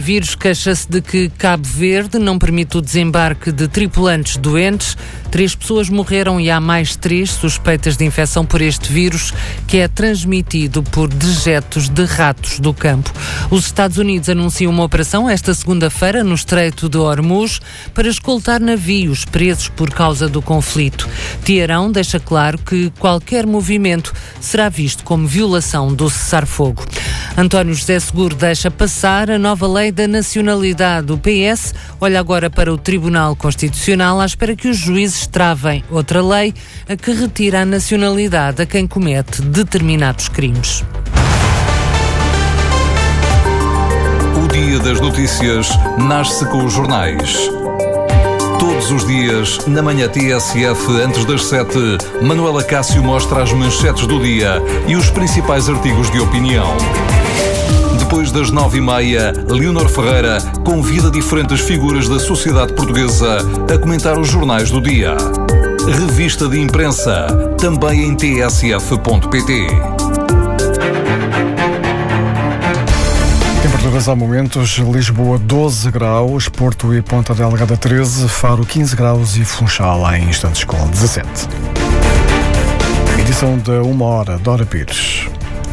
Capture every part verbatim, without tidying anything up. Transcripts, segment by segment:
Vírus queixa-se de que Cabo Verde não permite o desembarque de tripulantes doentes. Três pessoas morreram e há mais três suspeitas de infecção por este vírus, que é transmitido por dejetos de ratos do campo. Os Estados Unidos anunciam uma operação esta segunda-feira no Estreito de Hormuz para escoltar navios presos por causa do conflito. Teherão deixa claro que qualquer movimento será visto como violação do cessar-fogo. António José Seguro deixa passar a nova lei da nacionalidade. O P S olha agora para o Tribunal Constitucional à espera que os juízes travem outra lei a que retira a nacionalidade a quem comete determinados crimes. O Dia das Notícias nasce com os jornais. Todos os dias, na manhã T S F, antes das sete, Manuela Cássio mostra as manchetes do dia e os principais artigos de opinião. Depois das nove e meia, Leonor Ferreira convida diferentes figuras da sociedade portuguesa a comentar os jornais do dia. Revista de imprensa, também em t s f ponto p t. Temperaturas ao momento: Lisboa doze graus, Porto e Ponta Delgada treze, Faro quinze graus e Funchal em instantes com dezassete. Edição da uma hora, Dora Pires.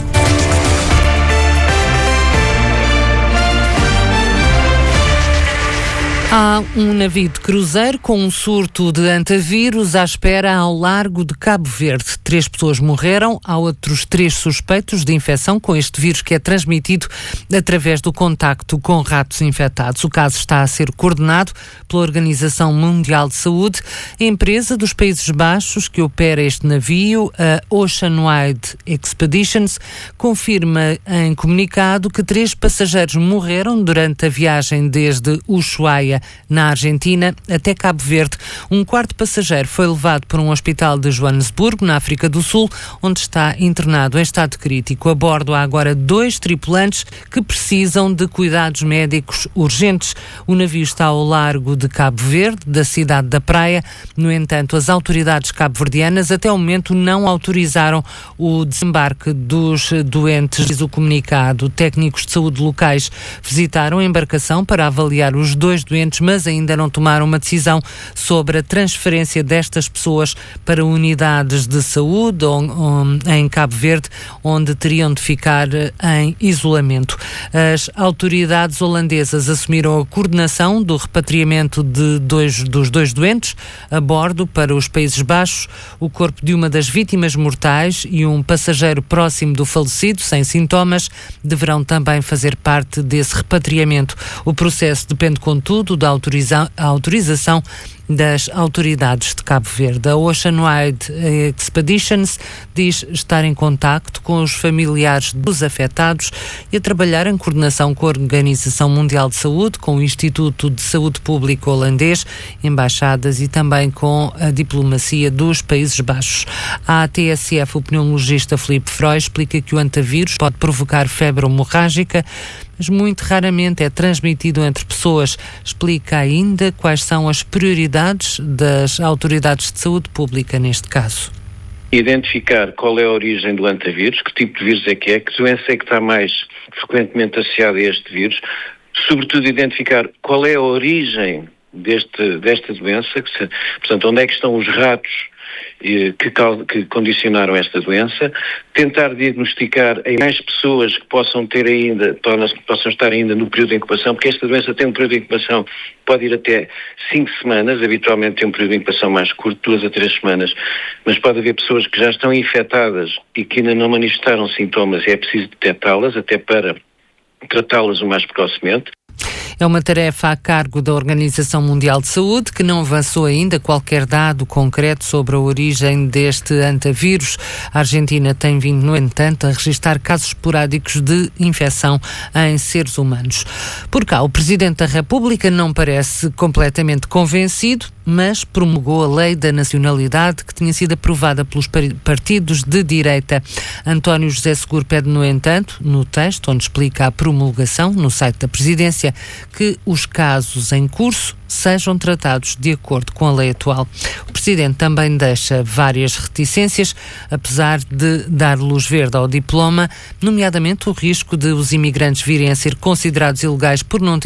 Há um navio de cruzeiro com um surto de antavírus à espera ao largo de Cabo Verde. Três pessoas morreram, há outros três suspeitos de infecção com este vírus que é transmitido através do contacto com ratos infectados. O caso está a ser coordenado pela Organização Mundial de Saúde. A empresa dos Países Baixos que opera este navio, a Oceanwide Expeditions, confirma em comunicado que três passageiros morreram durante a viagem desde Ushuaia, na Argentina, até Cabo Verde. Um quarto passageiro foi levado para um hospital de Joanesburgo, na África do Sul, onde está internado em estado crítico. A bordo há agora dois tripulantes que precisam de cuidados médicos urgentes. O navio está ao largo de Cabo Verde, da cidade da Praia. No entanto, as autoridades cabo-verdianas até o momento não autorizaram o desembarque dos doentes. Diz o comunicado. Técnicos de saúde locais visitaram a embarcação para avaliar os dois doentes, mas ainda não tomaram uma decisão sobre a transferência destas pessoas para unidades de saúde ou, ou, em Cabo Verde, onde teriam de ficar em isolamento. As autoridades holandesas assumiram a coordenação do repatriamento de dois, dos dois doentes a bordo para os Países Baixos. O corpo de uma das vítimas mortais e um passageiro próximo do falecido, sem sintomas, deverão também fazer parte desse repatriamento. O processo depende, contudo, da autoriza- autorização das autoridades de Cabo Verde. A Oceanwide Expeditions diz estar em contacto com os familiares dos afetados e a trabalhar em coordenação com a Organização Mundial de Saúde, com o Instituto de Saúde Pública holandês, embaixadas e também com a diplomacia dos Países Baixos. A T S F, o pneumologista Filipe Freud, explica que o antavírus pode provocar febre hemorrágica, mas muito raramente é transmitido entre pessoas. Explica ainda quais são as prioridades das autoridades de saúde pública neste caso. Identificar qual é a origem do antavírus, que tipo de vírus é que é, que doença é que está mais frequentemente associada a este vírus, sobretudo identificar qual é a origem deste, desta doença, que se, portanto, onde é que estão os ratos Que, que condicionaram esta doença, tentar diagnosticar em mais pessoas que possam ter ainda, que possam estar ainda no período de incubação, porque esta doença tem um período de incubação, pode ir até cinco semanas, habitualmente tem um período de incubação mais curto, duas a três semanas, mas pode haver pessoas que já estão infectadas e que ainda não manifestaram sintomas e é preciso detectá-las até para tratá-las o mais precocemente. É uma tarefa a cargo da Organização Mundial de Saúde, que não avançou ainda qualquer dado concreto sobre a origem deste antavírus. A Argentina tem vindo, no entanto, a registrar casos esporádicos de infecção em seres humanos. Por cá, o Presidente da República não parece completamente convencido, mas promulgou a lei da nacionalidade que tinha sido aprovada pelos partidos de direita. António José Seguro pede, no entanto, no texto onde explica a promulgação no site da Presidência, que os casos em curso sejam tratados de acordo com a lei atual. O Presidente também deixa várias reticências, apesar de dar luz verde ao diploma, nomeadamente o risco de os imigrantes virem a ser considerados ilegais por não ter